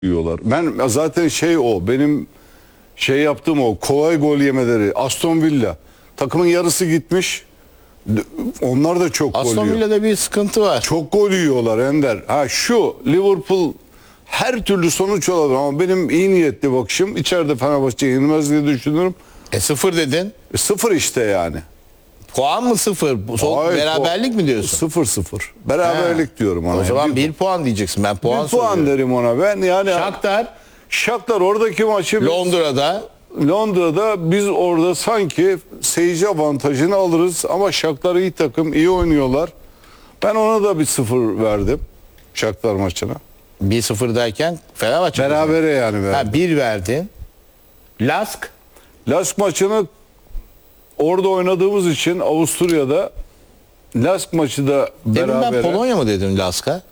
yiyorlar. Ben zaten benim yaptığım o kolay gol yemeleri. Aston Villa takımın yarısı gitmiş. Onlar da çok gol Aston yiyor. Villa'da bir sıkıntı var. Çok gol yiyorlar Ender. Liverpool her türlü sonuç alır ama benim iyi niyetli bakışım içeride Fenerbahçe yenilmez diye düşünüyorum. 0 dedin. 0 işte yani. Puan mı 0? Hayır, Beraberlik mi diyorsun? 0-0. Beraberlik diyorum ona. O zaman 1 puan diyeceksin. Ben puan bir puan soruyorum. derim ona. Ben yani Shakhtar oradaki maçı Londra'da biz orada sanki seyirci avantajını alırız ama Shakhtar iyi takım, iyi oynuyorlar. Ben ona da bir 0 verdim Shakhtar maçına. 1-0 derken Fenerbahçe Berabere yani verdim. Ha, 1 verdin. Lask maçını orada oynadığımız için Avusturya'da Lask maçı da Demin berabere. ben Polonya mı dedim Lask'a?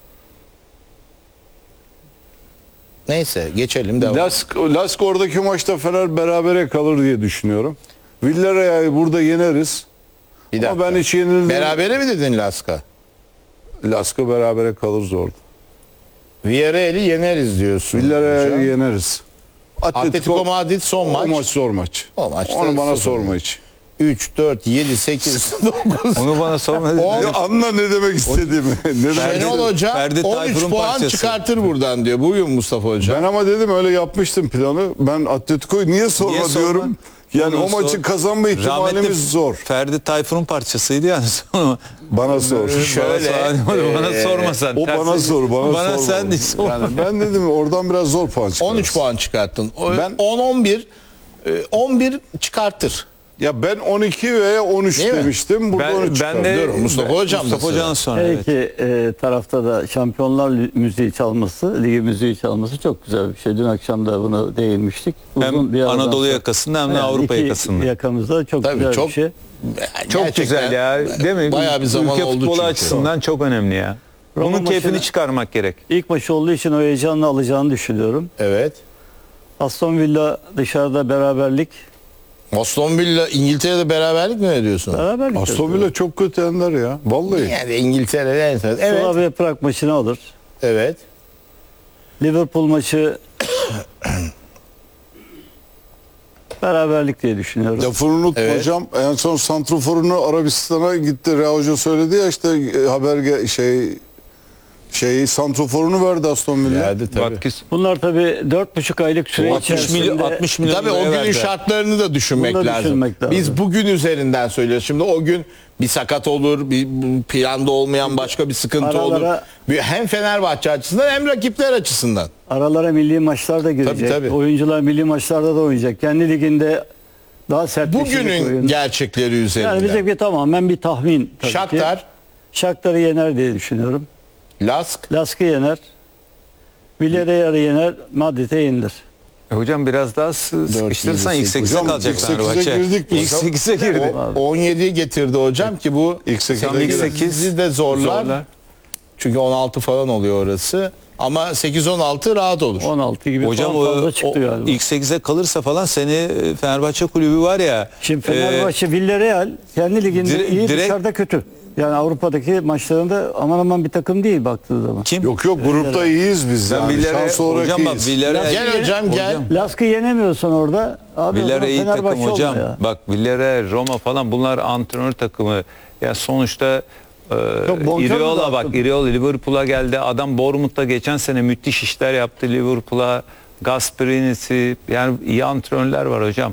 Neyse geçelim devam. Lask oradaki maçta Fener berabere kalır diye düşünüyorum. Villarreal'i burada yeneriz. Bir Ama dakika. ben hiç yenildim. Berabere mi dedin Lask'a? Lask'a berabere kalırız orada. Villarreal'i yeneriz diyorsun. Villarreal'i yeneriz. Atletico Madrid son O maç. maç zor maç. O maçta Onu bana 0. sorma hiç. 3, 4, 7, 8, 9. Onu bana sorma. Ya anla ne demek istediğimi. Şenol Hoca Ferdi 13 Tayfur'un puan parçası. çıkartır buradan diyor. Buyurun Mustafa Hoca. Ben ama dedim öyle yapmıştım planı. Ben Atletico'yu niye sorma Niye sorma? diyorum. Yani Onu o maçı sor. kazanma ihtimalimiz Rahmetli zor. Ferdi Tayfur'un parçasıydı yani. Bana sor. Bana sorma sen. O bana sor. Bana sorma. sen de sor. Yani ben dedim oradan biraz zor puan çıkarırız. 13 puan çıkarttın. Ben- 10-11 11 çıkartır. Ya ben 12 veya 13 Değil mi? demiştim. Burada 13 Ben çıkardım. de Dur, Mustafa Hocam Mustafa nasıl? Hoca'dan sonra. Her Evet. iki tarafta da şampiyonlar müziği çalması, ligi müziği çalması çok güzel bir şey. Dün akşam da bunu değinmiştik. Hem bir aradan Anadolu sonra- yakasında hem de Yani Avrupa iki yakasında. yakamızda çok Tabii güzel çok bir şey. Çok Gerçekten güzel ya. Değil mi? Bayağı bir zaman Ülke oldu futbolu çünkü. açısından çok önemli ya. Roma Bunun keyfini maçını- çıkarmak gerek. İlk maç olduğu için o heyecanla alacağını düşünüyorum. Evet. Aston Villa dışarıda beraberlik. Aston Villa İngiltere'de beraberlik mi diyorsun? Beraberlik. Aston Villa çok kötü Ender ya. Vallahi. Yani İngiltere'de evet. Slavia Prag maçını alır. Evet. Liverpool maçı beraberlik diye düşünüyorum. Lafını unutma Evet. hocam. En son santroforunu Arabistan'a gitti. Rea Hoca söyledi ya işte santroforunu verdi Aston Villa. Verdi tabii. Vatkis Bunlar tabii 4,5 aylık süre 60 milyon içerisinde 60 milyon Tabii o liraya günün verdiler. şartlarını da düşünmek Bunu da lazım. düşünmek lazım. Biz bugün üzerinden söylüyoruz. Şimdi o gün bir sakat olur, bir planda olmayan başka bir sıkıntı olur. Aralara- Hem Fenerbahçe açısından hem rakipler açısından. aralara milli maçlar da girecek. tabii. Oyuncular milli maçlarda da oynayacak. Kendi liginde daha sertleşecek Bugünün oyun. gerçekleri üzerinden. Yani bize tamamen bir tahmin tabii ki. Shakhtar, Shakhtar'ı yener diye düşünüyorum. Lask, Lask'ı yener. Villarreal'ı yener. Madrid'e yenilir. Hocam biraz daha sıkıştırırsan ilk 8'e Hocam, kalacak ilk 8'e Fenerbahçe. girdik biz. İlk 8'e girdi. 17'yi getirdi hocam ki bu İlk 8'e ilk girdik. 8 de zorlar. zorlar. Çünkü 16 falan oluyor orası. Ama 8-16 rahat olur. 16 gibi Hocam puan o, fazla çıktı galiba. ilk 8'e kalırsa falan seni Fenerbahçe kulübü var ya. Şimdi Fenerbahçe, Villarreal kendi liginde iyi, direkt- dışarıda kötü. Yani Avrupa'daki maçlarında aman aman bir takım değil baktığı zaman. Kim? Yok grupta iyiyiz biz yani. Şans olarak hocam bak iyiyiz. Villarreal. Gel hocam gel. Lask'ı yenemiyorsan orada abi Villarreal iyi Fenerbahçe takım hocam. olma ya. Bak Villarreal, Roma falan bunlar antrenör takımı. Ya sonuçta Çok bonkör Iriola bir bak takım. Iriola Liverpool'a geldi. Adam Bournemouth'ta geçen sene müthiş işler yaptı Liverpool'a. Gasperini'si yani iyi antrenörler var hocam.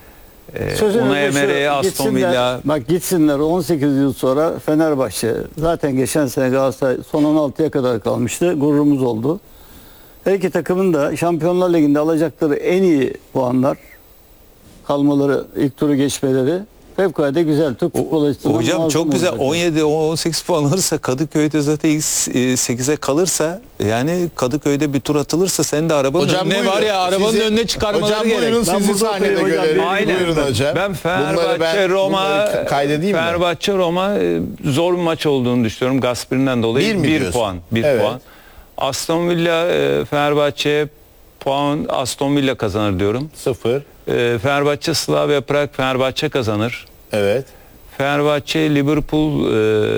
Sözün Unai özü şu, Emery'e, Aston gitsinler, Villa. Bak gitsinler 18 yıl sonra Fenerbahçe. Zaten geçen sene Galatasaray son 16'ya kadar kalmıştı. Gururumuz oldu. Her iki takımın da Şampiyonlar Ligi'nde alacakları en iyi puanlar, kalmaları, ilk turu geçmeleri fevkalade güzel. Türk futbol açısından Hocam muazzam çok güzel. olacak. 17-18 puan alırsa Kadıköy'de zaten ilk 8'e kalırsa yani Kadıköy'de bir tur atılırsa senin de arabanın Hocam önüne buyurun. var ya arabanın Sizi- önüne çıkarmaları Hocam gerek. buyurun Ben sizi burada sahnede oturayım hocam, görelim. Aynen. Buyurun hocam. Ben Fenerbahçe Bunları Roma kaydedeyim mi? Fenerbahçe Roma zor bir maç olduğunu düşünüyorum. Gasper'inden dolayı Bir mi 1 diyorsun? puan. 1 Evet. puan. Aston Villa Fenerbahçe puan Aston Villa kazanır diyorum. 0. Fenerbahçe Slavia Prag Fenerbahçe kazanır. Evet. Fenerbahçe Liverpool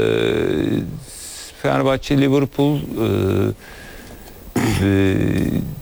Fenerbahçe Liverpool